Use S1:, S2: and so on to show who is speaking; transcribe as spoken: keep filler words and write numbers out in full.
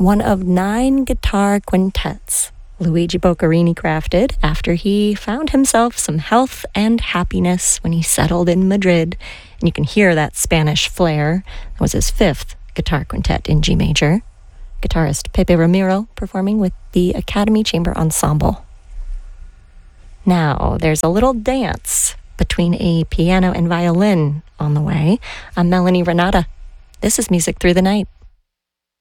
S1: one of nine guitar quintets Luigi Boccherini crafted after he found himself some health and happiness when he settled in Madrid. And you can hear that Spanish flair. That was his fifth guitar quintet in G major. Guitarist Pepe Ramiro performing with the Academy Chamber Ensemble. Now, there's a little dance between a piano and violin on the way. I'm Melanie Renata. This is Music Through the Night.